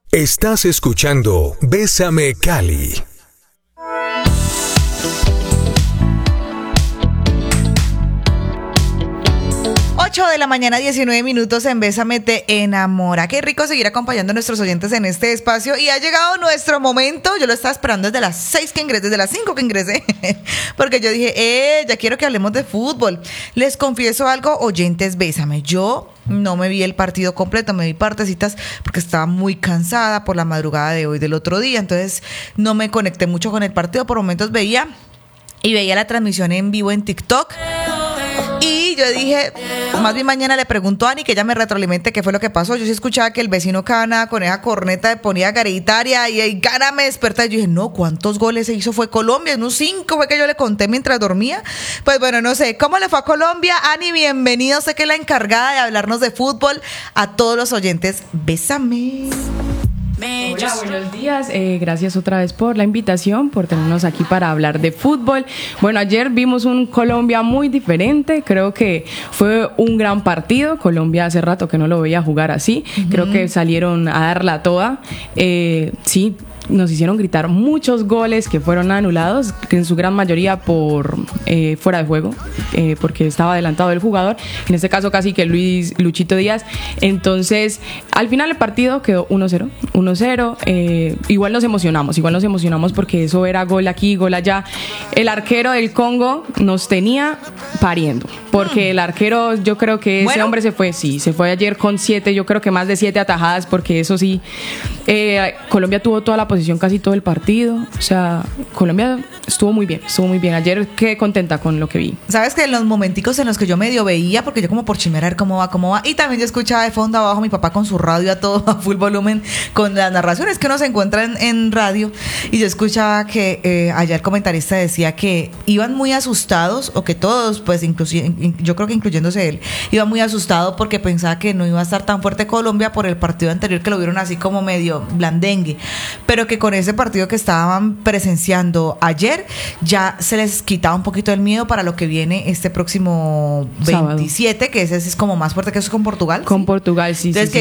Estás escuchando Bésame Cali. De la mañana, 19 minutos en Bésame Te Enamora. Qué rico seguir acompañando a nuestros oyentes en este espacio. Y ha llegado nuestro momento. Yo lo estaba esperando desde las 6 que ingresé, desde las 5 que ingresé. Porque yo dije, ya quiero que hablemos de fútbol. Les confieso algo, oyentes, Bésame. Yo no me vi el partido completo, me vi partecitas porque estaba muy cansada por la madrugada de hoy, del otro día. Entonces no me conecté mucho con el partido. Por momentos veía la transmisión en vivo en TikTok. Y yo dije, más bien mañana le pregunto a Ani que ella me retroalimente qué fue lo que pasó. Yo sí escuchaba que el vecino Cana con esa corneta ponía garitaria y Cana me despertaba. Y yo dije, no, ¿cuántos goles se hizo? Fue Colombia, no 5 fue que yo le conté mientras dormía. Pues bueno, no sé, ¿cómo le fue a Colombia? Ani, bienvenida, sé que es la encargada de hablarnos de fútbol. A todos los oyentes, bésame. Hola, buenos días. Gracias otra vez por la invitación, por tenernos aquí para hablar de fútbol. Bueno, ayer vimos un Colombia muy diferente. Creo que fue un gran partido. Colombia hace rato que no lo veía jugar así. Creo que salieron a darla toda. Sí, nos hicieron gritar muchos goles que fueron anulados, que en su gran mayoría por fuera de juego, porque estaba adelantado el jugador, en este caso casi que Luchito Díaz. Entonces, al final el partido quedó 1-0. Igual nos emocionamos porque eso era gol aquí, gol allá. El arquero del Congo nos tenía pariendo, porque el arquero, yo creo que ese hombre se fue ayer con 7, yo creo que más de 7 atajadas, porque eso sí, Colombia tuvo toda la posición casi todo el partido. O sea, Colombia estuvo muy bien. Ayer quedé contenta con lo que vi. Sabes que en los momenticos en los que yo medio veía, porque yo como por chimear a ver cómo va, y también yo escuchaba de fondo abajo a mi papá con su radio a todo a full volumen, con las narraciones que uno se encuentra en radio, y yo escuchaba que allá el comentarista decía que iban muy asustados, o que todos, pues yo creo que incluyéndose él, iba muy asustado porque pensaba que no iba a estar tan fuerte Colombia por el partido anterior, que lo vieron así como medio blandengue, pero que con ese partido que estaban presenciando ayer ya se les quitaba un poquito el miedo para lo que viene este próximo 27, sábado. Que ese es como más fuerte, que eso es con Portugal. Con Portugal, sí. Entonces, sí.